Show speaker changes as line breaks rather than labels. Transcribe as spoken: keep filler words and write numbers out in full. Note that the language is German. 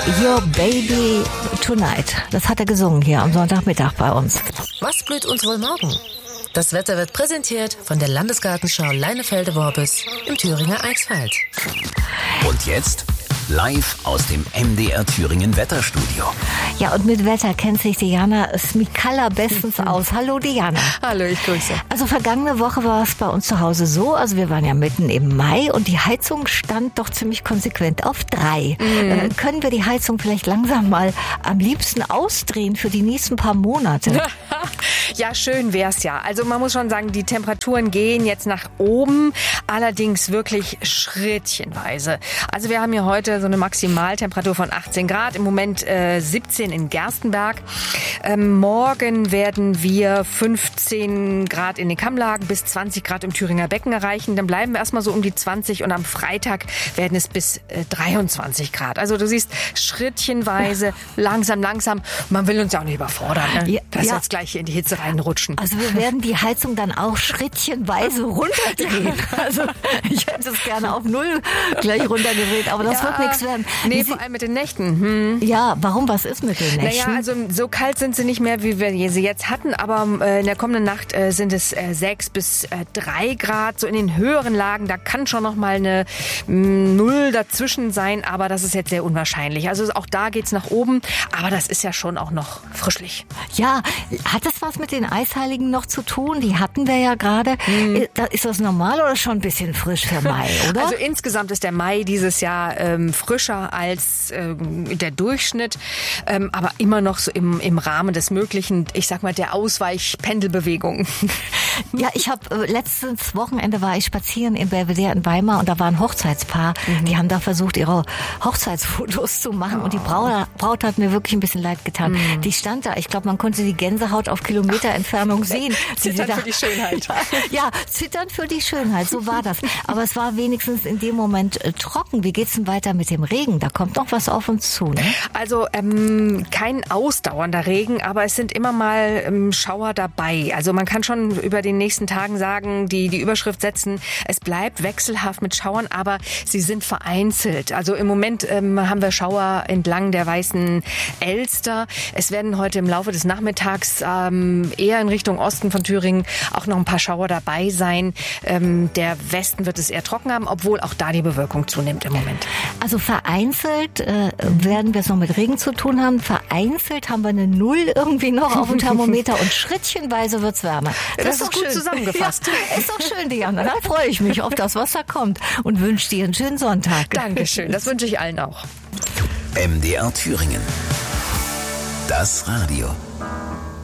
Your Baby Tonight. Das hat er gesungen hier am Sonntagmittag bei uns.
Was blüht uns wohl morgen? Das Wetter wird präsentiert von der Landesgartenschau Leinefelde-Worbis im Thüringer Eichsfeld.
Und jetzt live aus dem M D R Thüringen Wetterstudio.
Ja, und mit Wetter kennt sich Diana Smikalla bestens aus. Hallo Diana.
Hallo, ich grüße.
Also vergangene Woche war es bei uns zu Hause so, also wir waren ja mitten im Mai und die Heizung stand doch ziemlich konsequent auf drei. Mhm. Äh, können wir die Heizung vielleicht langsam mal am liebsten ausdrehen für die nächsten paar Monate?
Ja, schön wär's ja. Also man muss schon sagen, die Temperaturen gehen jetzt nach oben, allerdings wirklich schrittchenweise. Also wir haben hier heute so eine Maximaltemperatur von achtzehn Grad, im Moment äh, siebzehn in Gerstenberg. Ähm, morgen werden wir fünfzehn Grad in den Kammlagen bis zwanzig Grad im Thüringer Becken erreichen. Dann bleiben wir erstmal so um die zwanzig und am Freitag werden es bis äh, dreiundzwanzig Grad. Also du siehst, schrittchenweise, langsam, langsam. Man will uns ja auch nicht überfordern, ne?
Ja,
dass
ja.
jetzt gleich hier in die Hitze reinrutschen.
Also wir werden die Heizung dann auch schrittchenweise runterdrehen. Also ich hätte es gerne auf null gleich runtergedreht, aber das
ja,
wird nichts werden.
Nee,
Sie,
vor allem mit den Nächten. Hm.
Ja, warum? Was ist mit den Nächten?
Naja, also so kalt sind sie nicht mehr, wie wir sie jetzt hatten, aber äh, in der kommenden Nacht äh, sind es äh, sechs bis drei Grad. So in den höheren Lagen, da kann schon noch mal eine mh, Null dazwischen sein, aber das ist jetzt sehr unwahrscheinlich. Also auch da geht's nach oben, aber das ist ja schon auch noch frischlich.
Ja, hat das was mit den Eisheiligen noch zu tun? Die hatten wir ja gerade. Mhm. Ist das normal oder schon ein bisschen frisch für Mai, oder?
Also insgesamt ist der Mai dieses Jahr ähm, frischer als ähm, der Durchschnitt, ähm, aber immer noch so im, im Rahmen des Möglichen, ich sag mal, der Ausweichpendelbewegung.
Ja, ich habe äh, letztes Wochenende war ich spazieren in Belvedere in Weimar und da war ein Hochzeitspaar. Mhm. Die haben da versucht, ihre Hochzeitsfotos zu machen oh. und die Braut, Braut hat mir wirklich ein bisschen leid getan. Mhm. Die stand da, ich glaube, man konnte die Gänsehaut auf Kilometerentfernung sehen.
Zittern für die Schönheit.
Ja, zittern für die Schönheit, so war das. Aber es war wenigstens in dem Moment äh, trocken. Wie geht's denn weiter mit dem Regen? Da kommt noch was auf uns zu, ne?
Also ähm, kein ausdauernder Regen, aber es sind immer mal ähm, Schauer dabei. Also man kann schon über den nächsten Tagen sagen, die die Überschrift setzen, es bleibt wechselhaft mit Schauern, aber sie sind vereinzelt. Also im Moment ähm, haben wir Schauer entlang der Weißen Elster. Es werden heute im Laufe des Nachmittags ähm, eher in Richtung Osten von Thüringen auch noch ein paar Schauer dabei sein. Ähm, der Westen wird es eher trocken haben, obwohl auch da die Bewölkung zunimmt im Moment.
Also vereinzelt äh, werden wir es noch mit Regen zu tun haben. Vereinzelt haben wir eine Null irgendwie noch auf dem Thermometer und schrittchenweise wird's wärmer.
Das, das ist doch gut schön zusammengefasst.
Ja, ist doch schön, Diana. Da freue ich mich auf das, was da kommt und wünsche dir einen schönen Sonntag.
Dankeschön, das wünsche ich allen auch.
M D R Thüringen. Das Radio.